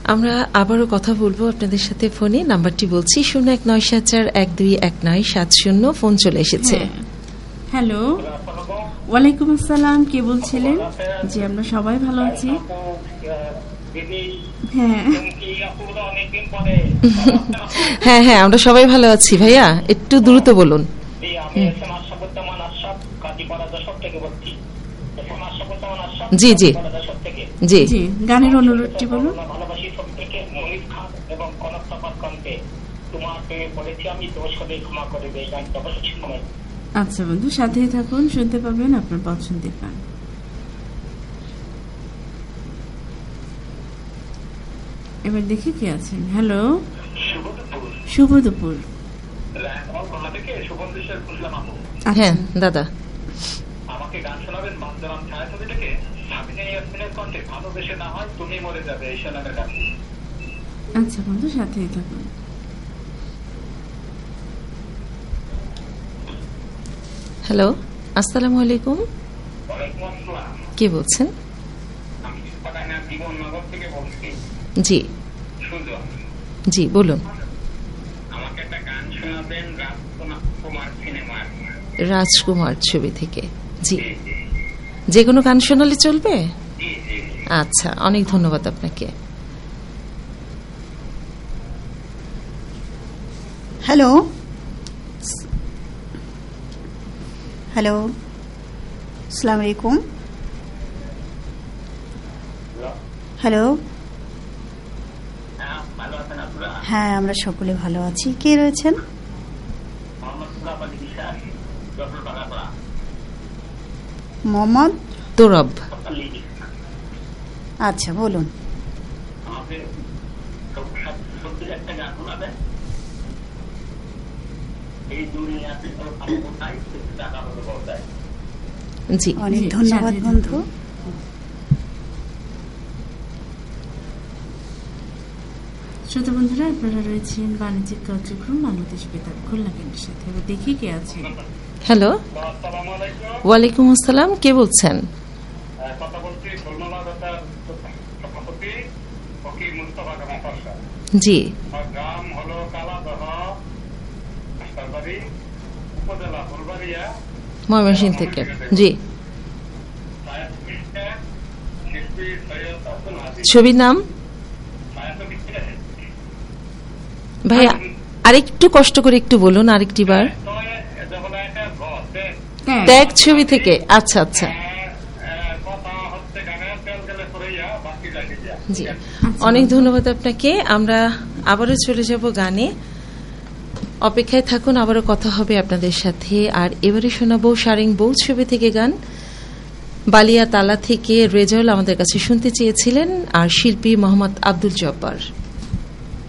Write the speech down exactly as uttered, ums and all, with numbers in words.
আমরা আবারও কথা বলবো আপনাদের সাথে ফোনে। নাম্বারটি বলছি শূন্য এক নয় সাত চার এক দুই এক নয় সাত শূন্য। ফোন চলে এসেছে। হ্যালো, ওয়ালাইকুম আসসালাম। কে বলছিলেন? জি, আমরা সবাই ভালো আছি। হ্যাঁ হ্যাঁ হ্যাঁ আমরা সবাই ভালো আছি। ভাইয়া একটু দ্রুত বলুন। জি জি জি জি, গানের অনুরোধটি বলুন। আচ্ছা বন্ধু, সাথেই থাকুন, শুনতে পাবেন আপনার পছন্দের গান। এবার দেখি কে আছেন। হ্যালো, শুভ দুপুর। হ্যাঁ দাদা, আমাকে গান শোনাবেন বান্দরাম ছায়াছবি থেকে সাবিনা ইয়াসমিনের কণ্ঠে ভালোবেসে না হয় তুমি মরে যাবে এই শোনাবেন গান। আচ্ছা বন্ধু, সাথেই থাকুন। হ্যালো, আসসালামু আলাইকুম। ওয়ালাইকুম আসসালাম। কে বলছেন? আমি পাটানা জীবননগর থেকে বলছি। জি সুজন। জি বলুন। আমাকে একটা গান শোনাবেন রাজকুমার সিনেমার। রাজকুমার ছবি থেকে। জি, যে কোনো গান শোনালে চলবে? আচ্ছা, অনেক ধন্যবাদ আপনাকে। হ্যালো হ্যালো আসসালামু আলাইকুম। হ্যালো, হ্যাঁ আমরা সকলে ভালো আছি। কে রয়েছেন? মোহাম্মদ তোরব। আচ্ছা বলুন। জি, অনেক ধন্যবাদ বন্ধু। শ্রোতা বন্ধুরা, আপনারা রয়েছেন বাণিজ্যিক কার্যক্রম বাংলাদেশ বেতার খুলনা কেন্দ্রের সাথে। এবার দেখি কে আছে। হ্যালো, ওয়ালাইকুম আসসালাম। কে বলছেন? জি, ময়মনসিংহ থেকে। জি, ছবির নাম? ভাইয়া আরেকটু কষ্ট করে একটু বলুন আরেকটি বার। ত্যাগ ছবি থেকে। আচ্ছা আচ্ছা, জি অনেক ধন্যবাদ আপনাকে। আমরা আবারও চলে যাব গানে। অপেক্ষায় থাকুন, আবারও কথা হবে আপনাদের সাথে। আর এবারে শোনাবো সারেং বউ ছবি থেকে গান। বালিয়া তালা থেকে রেজাউল আমাদের কাছে শুনতে চেয়েছিলেন, আর শিল্পী মোহাম্মদ আব্দুল জব্বার।